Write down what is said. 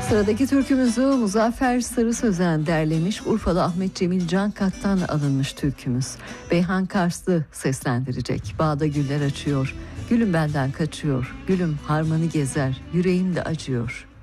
Sıradaki türkümüzü Muzaffer Sarı Sözen derlemiş. Urfalı Ahmet Cemil Cankat'tan alınmış türkümüz. Beyhan Karslı seslendirecek. Bağda güller açıyor, gülüm benden kaçıyor, gülüm harmanı gezer, yüreğim de acıyor.